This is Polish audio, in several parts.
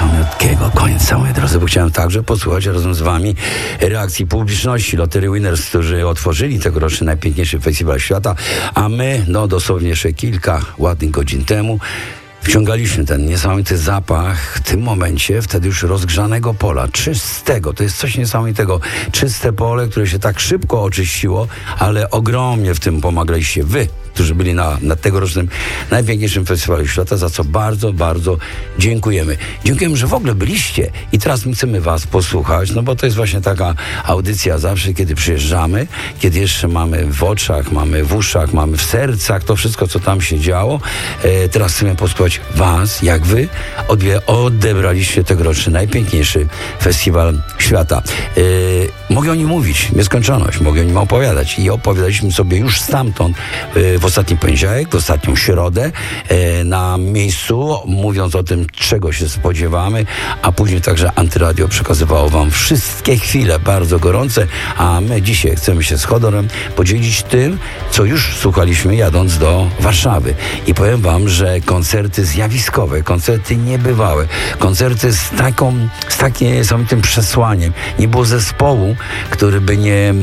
samiutkiego końca, moi drodzy, bo chciałem także posłuchać razem z wami reakcji publiczności Lotery Winners, którzy otworzyli tegoroczny najpiękniejszy festiwal świata, a my, dosłownie jeszcze kilka ładnych godzin temu wciągaliśmy ten niesamowity zapach w tym momencie, wtedy już rozgrzanego pola, czystego, to jest coś niesamowitego, czyste pole, które się tak szybko oczyściło, ale ogromnie w tym pomagaliście wy, którzy byli na tegorocznym najpiękniejszym festiwalu świata, za co bardzo, bardzo dziękujemy. Dziękujemy, że w ogóle byliście i teraz my chcemy was posłuchać, bo to jest właśnie taka audycja zawsze, kiedy przyjeżdżamy, kiedy jeszcze mamy w oczach, mamy w uszach, mamy w sercach to wszystko, co tam się działo. Teraz chcemy posłuchać was, jak wy odebraliście tegoroczny najpiękniejszy festiwal świata. Mogę o nim mówić, nieskończoność, mogę o nim opowiadać i opowiadaliśmy sobie już stamtąd w ostatni poniedziałek, w ostatnią środę na miejscu, mówiąc o tym, czego się spodziewamy, a później także Antyradio przekazywało wam wszystkie chwile bardzo gorące, a my dzisiaj chcemy się z Hodorem podzielić tym, co już słuchaliśmy jadąc do Warszawy. I powiem wam, że koncerty zjawiskowe, koncerty niebywałe, koncerty z takim niesamowitym przesłaniem. Nie było zespołu, który by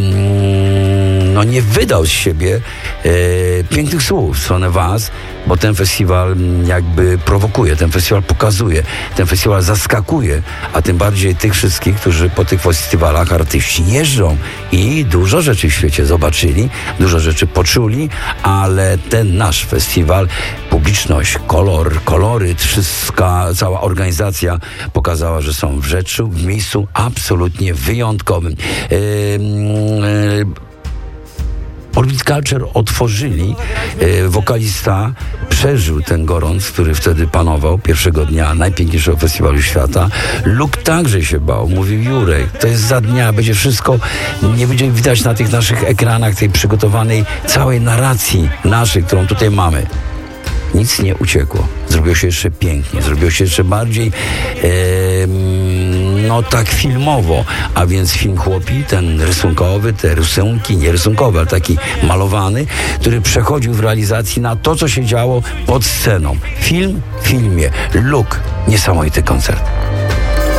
nie wydał z siebie pięknych słów w stronę was, bo ten festiwal jakby prowokuje, ten festiwal pokazuje, ten festiwal zaskakuje, a tym bardziej tych wszystkich, którzy po tych festiwalach artyści jeżdżą i dużo rzeczy w świecie zobaczyli, dużo rzeczy poczuli, ale ten nasz festiwal, publiczność, koloryt, cała organizacja pokazała, że są w miejscu absolutnie wyjątkowym. Orbit Culture otworzyli, wokalista przeżył ten gorąc, który wtedy panował pierwszego dnia najpiękniejszego festiwalu świata. Luke także się bał, mówił: Jurek, to jest za dnia, będzie wszystko, nie będzie widać na tych naszych ekranach tej przygotowanej całej narracji naszej, którą tutaj mamy. Nic nie uciekło. Zrobiło się jeszcze pięknie, zrobiło się jeszcze bardziej tak filmowo, a więc film chłopi, ten rysunkowy, te rysunki, nie rysunkowe, ale taki malowany, który przechodził w realizacji na to, co się działo pod sceną. Film w filmie. Look, niesamowity koncert.